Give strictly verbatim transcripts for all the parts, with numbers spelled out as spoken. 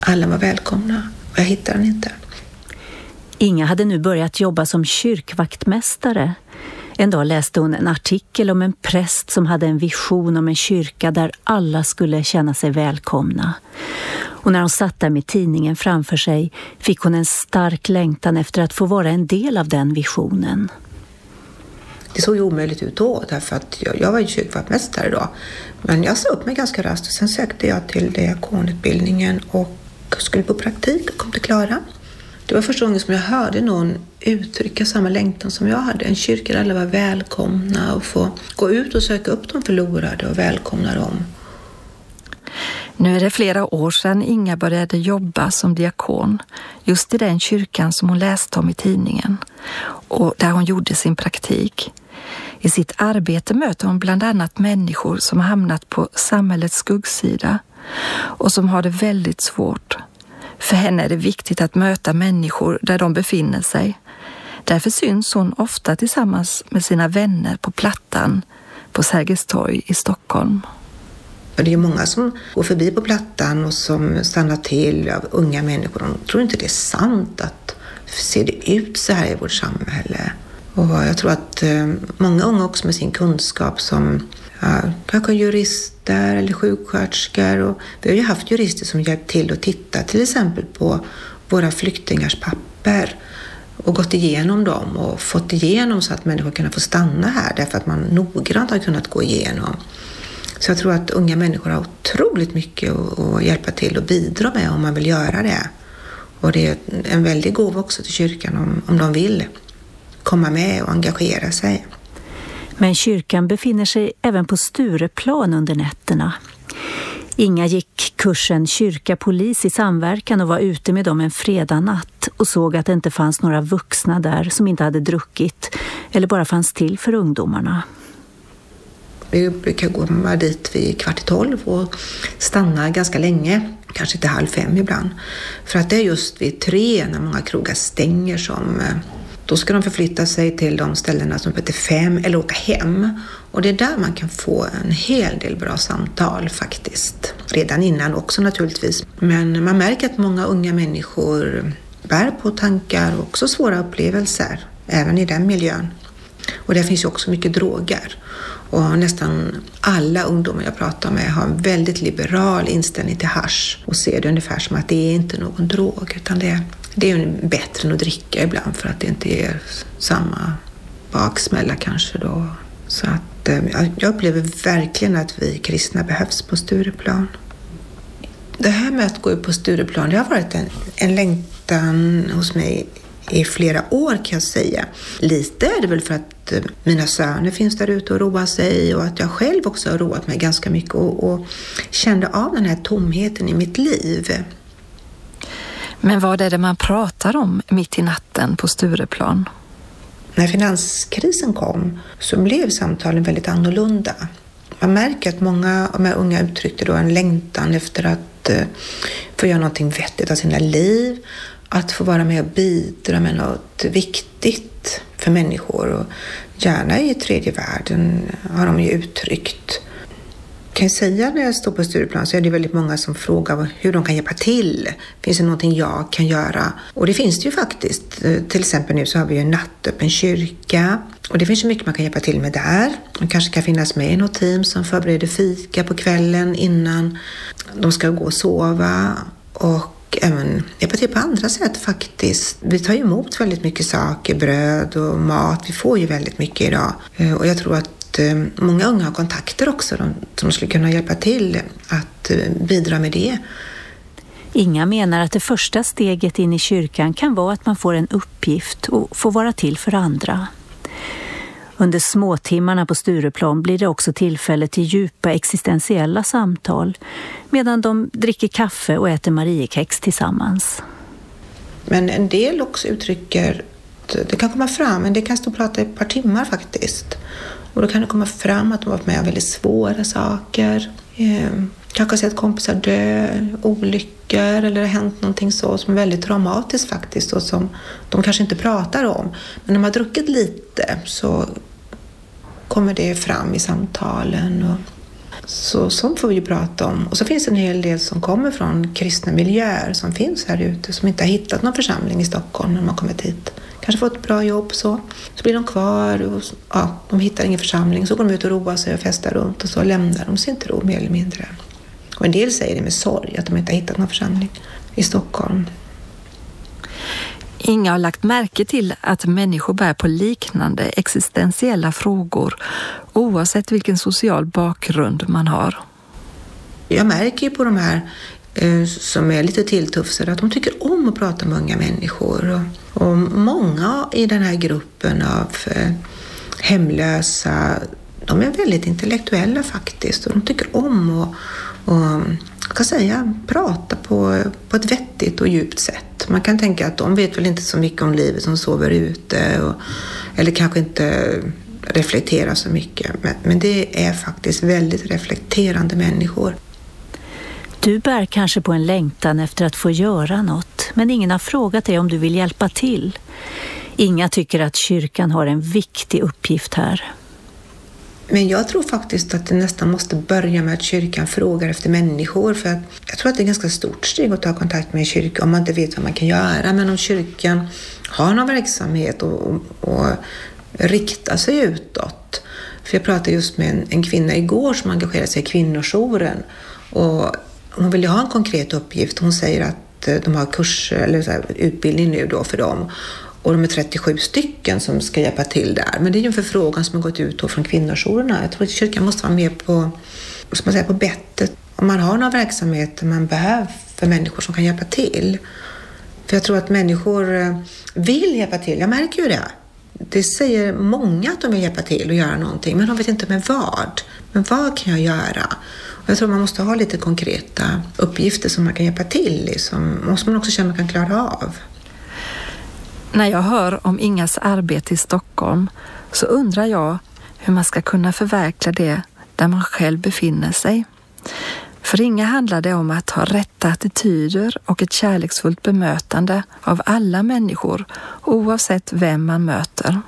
Alla var välkomna och jag hittade den inte. Inga hade nu börjat jobba som kyrkvaktmästare. En dag läste hon en artikel om en präst som hade en vision om en kyrka där alla skulle känna sig välkomna. Och när hon satt där med tidningen framför sig fick hon en stark längtan efter att få vara en del av den visionen. Det såg ju omöjligt ut då, därför att jag, jag var ju kyrkvaktmästare då. Men jag sa upp mig ganska raskt och sen sökte jag till diakonutbildningen och skulle på praktik och kom till Klara. Det var första gången som jag hörde någon uttrycka samma längtan som jag hade. En kyrka där alla var välkomna och få gå ut och söka upp de förlorade och välkomna dem. Nu är det flera år sedan Inga började jobba som diakon just i den kyrkan som hon läste om i tidningen och där hon gjorde sin praktik. I sitt arbete möter hon bland annat människor som har hamnat på samhällets skuggsida och som har det väldigt svårt. För henne är det viktigt att möta människor där de befinner sig. Därför syns hon ofta tillsammans med sina vänner på Plattan på Sergels torg i Stockholm. Det är många som går förbi på Plattan och som stannar till av unga människor. De tror inte det är sant att se det ut så här i vårt samhälle. Och jag tror att många unga också med sin kunskap som ja, kanske jurister eller sjuksköterskor. Och vi har ju haft jurister som hjälpt till att titta till exempel på våra flyktingars papper och gått igenom dem och fått igenom så att människor kan få stanna här därför att man noggrant har kunnat gå igenom. Så jag tror att unga människor har otroligt mycket att hjälpa till och bidra med om man vill göra det. Och det är en väldigt gåva också till kyrkan om, om de vill komma med och engagera sig. Men kyrkan befinner sig även på Stureplan under nätterna. Inga gick kursen kyrka-polis i samverkan och var ute med dem en fredagsnatt och såg att det inte fanns några vuxna där som inte hade druckit eller bara fanns till för ungdomarna. Vi brukar gå dit vid kvart i tolv och stanna ganska länge, kanske till halv fem ibland. För att det är just vid tre när många krogar stänger som då ska de förflytta sig till de ställena som heter fem eller åka hem. Och det är där man kan få en hel del bra samtal faktiskt. Redan innan också naturligtvis. Men man märker att många unga människor bär på tankar och också svåra upplevelser. Även i den miljön. Och där finns ju också mycket droger. Och nästan alla ungdomar jag pratar med har en väldigt liberal inställning till hasch. Och ser det ungefär som att det är inte någon drog utan det är, det är bättre än att dricka ibland för att det inte är samma baksmälla kanske då. Så att jag upplever verkligen att vi kristna behövs på Stureplan. Det här med att gå upp på Stureplan, det har varit en, en längtan hos mig i flera år kan jag säga. Lite är det väl för att mina söner finns där ute och roar sig och att jag själv också har roat mig ganska mycket och, och kände av den här tomheten i mitt liv. Men vad är det man pratar om mitt i natten på Stureplan? När finanskrisen kom så blev samtalen väldigt annorlunda. Man märker att många av de här unga uttryckte då en längtan efter att uh, få göra någonting vettigt av sina liv. Att få vara med och bidra med något viktigt för människor. Och gärna i tredje världen har de ju uttryckt. Kan jag säga när jag står på Stureplan så är det väldigt många som frågar hur de kan hjälpa till. Finns det någonting jag kan göra? Och det finns det ju faktiskt. Till exempel nu så har vi ju en nattöppen kyrka. Och det finns ju mycket man kan hjälpa till med där. Man kanske kan finnas med i något team som förbereder fika på kvällen innan de ska gå och sova. Och även hjälpa till på andra sätt faktiskt. Vi tar ju emot väldigt mycket saker, bröd och mat. Vi får ju väldigt mycket idag. Och jag tror att många unga har kontakter också som skulle kunna hjälpa till att bidra med det. Inga menar att det första steget in i kyrkan kan vara att man får en uppgift och får vara till för andra. Under småtimmarna på Stureplan blir det också tillfälle till djupa existentiella samtal medan de dricker kaffe och äter Mariekex tillsammans. Men en del också uttrycker att det kan komma fram, men det kan stå och prata i ett par timmar faktiskt. Och då kan det komma fram att de har varit med om väldigt svåra saker. Eh, kanske sett kompisar dö, olyckor eller det har hänt någonting så som är väldigt traumatiskt faktiskt och som de kanske inte pratar om. Men när man har druckit lite så kommer det fram i samtalen. Och Så sånt får vi ju prata om. Och så finns det en hel del som kommer från kristna miljöer som finns här ute, som inte har hittat någon församling i Stockholm när de har kommit hit. Kanske fått ett bra jobb så. Så blir de kvar och ja, de hittar ingen församling. Så går de ut och roar sig och festar runt och så lämnar de sin tro mer eller mindre. Och en del säger det med sorg att de inte har hittat någon församling i Stockholm. Inga har lagt märke till att människor bär på liknande existentiella frågor oavsett vilken social bakgrund man har. Jag märker ju på de här eh, som är lite tilltufsade att de tycker om att prata med unga människor. Och, och många i den här gruppen av eh, hemlösa, de är väldigt intellektuella faktiskt. Och de tycker om att och, jag kan säga, prata på, på ett vettigt och djupt sätt. Man kan tänka att de vet väl inte så mycket om livet som sover ute. Och, eller kanske inte reflekterar så mycket. Men, men det är faktiskt väldigt reflekterande människor. Du bär kanske på en längtan efter att få göra något. Men ingen har frågat dig om du vill hjälpa till. Inga tycker att kyrkan har en viktig uppgift här. Men jag tror faktiskt att det nästan måste börja med att kyrkan frågar efter människor. För att jag tror att det är ganska stort steg att ta kontakt med en kyrka om man inte vet vad man kan göra. Men om kyrkan har någon verksamhet och, och, och riktar sig utåt. För jag pratade just med en, en kvinna igår som engagerar sig i kvinnojouren. Och hon vill ju ha en konkret uppgift. Hon säger att de har kurser eller så här, utbildning nu då för dem. Och de är trettiosju stycken som ska hjälpa till där. Men det är ju en förfrågan som har gått ut då från kvinnojourerna. Jag tror att kyrkan måste vara med på, ska man säga, på bettet. Om man har några verksamheter man behöver för människor som kan hjälpa till. För jag tror att människor vill hjälpa till. Jag märker ju det. Det säger många att de vill hjälpa till och göra någonting. Men de vet inte med vad. Men vad kan jag göra? Och jag tror man måste ha lite konkreta uppgifter som man kan hjälpa till. Liksom. Måste man också känna att man kan klara av. När jag hör om Ingas arbete i Stockholm så undrar jag hur man ska kunna förverkliga det där man själv befinner sig. För Inga handlar det om att ha rätta attityder och ett kärleksfullt bemötande av alla människor oavsett vem man möter.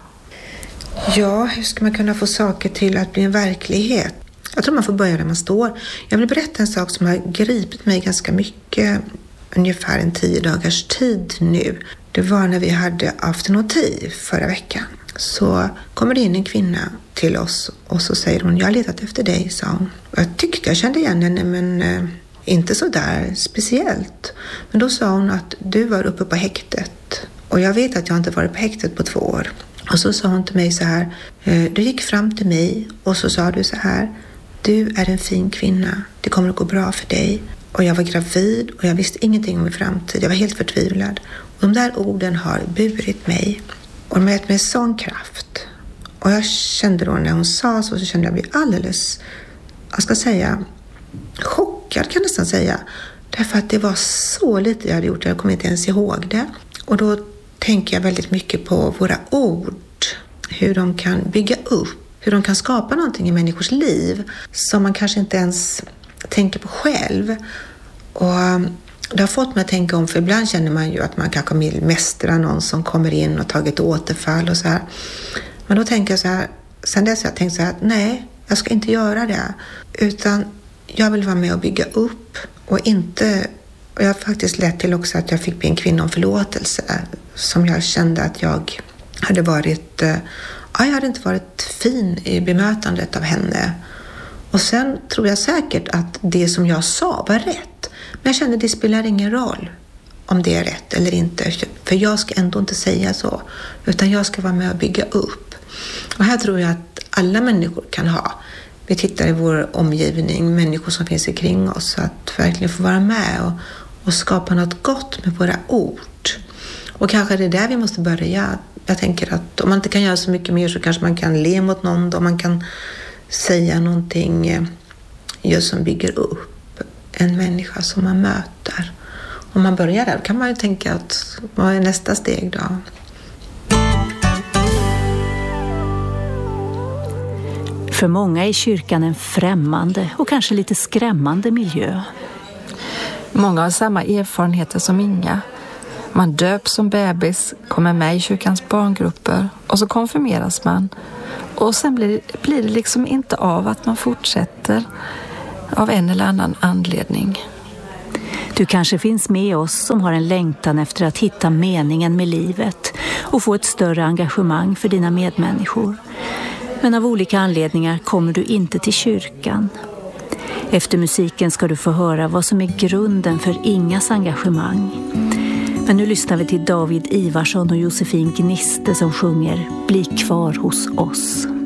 Ja, hur ska man kunna få saker till att bli en verklighet? Jag tror man får börja där man står. Jag vill berätta en sak som har gripit mig ganska mycket, ungefär en tio dagars tid nu. Det var när vi hade afternotiv förra veckan. Så kommer det in en kvinna till oss och så säger hon, jag har letat efter dig, sa hon. Och jag tyckte jag kände igen henne, men eh, inte så där speciellt. Men då sa hon att du var uppe på häktet. Och jag vet att jag inte varit på häktet på två år. Och så sa hon till mig så här, eh, du gick fram till mig och så sa du så här, du är en fin kvinna, det kommer att gå bra för dig. Och jag var gravid och jag visste ingenting om min framtid. Jag var helt förtvivlad. Och de där orden har burit mig. Och de har gett mig sån kraft. Och jag kände då när hon sa så, så kände jag bli alldeles, jag ska säga, chockad kan jag nästan säga. Därför att det var så lite jag hade gjort. Jag kommer inte ens ihåg det. Och då tänker jag väldigt mycket på våra ord. Hur de kan bygga upp. Hur de kan skapa någonting i människors liv. Som man kanske inte ens tänker på själv. Och det har fått mig att tänka om, för ibland känner man ju att man kanske vill mästra någon som kommer in och tagit återfall och så här. Men då tänker jag så här, sen dess har jag tänkt så här, nej, jag ska inte göra det. Utan jag vill vara med och bygga upp och inte, och jag har faktiskt lett till också att jag fick be en kvinna om förlåtelse som jag kände att jag hade varit, ja, jag hade inte varit fin i bemötandet av henne. Och sen tror jag säkert att det som jag sa var rätt. Men jag kände att det spelar ingen roll om det är rätt eller inte. För jag ska ändå inte säga så. Utan jag ska vara med och bygga upp. Och här tror jag att alla människor kan ha. Vi tittar i vår omgivning, människor som finns omkring oss. Att verkligen få vara med och, och skapa något gott med våra ord. Och kanske det är där vi måste börja. Jag tänker att om man inte kan göra så mycket mer så kanske man kan le mot någon. Då man kan säga någonting just som bygger upp en människa som man möter. Om man börjar där kan man ju tänka att vad är nästa steg då? För många är kyrkan en främmande och kanske lite skrämmande miljö. Många har samma erfarenheter som Inga. Man döps som bebis, kommer med i kyrkans barngrupper och så konfirmeras man. Och sen blir, blir det liksom inte av att man fortsätter. av en eller annan anledning. Du kanske finns med oss som har en längtan efter att hitta meningen med livet och få ett större engagemang för dina medmänniskor. Men av olika anledningar kommer du inte till kyrkan. Efter musiken ska du få höra vad som är grunden för Ingas engagemang. Men nu lyssnar vi till David Ivarsson och Josefin Gniste som sjunger Bli kvar hos oss.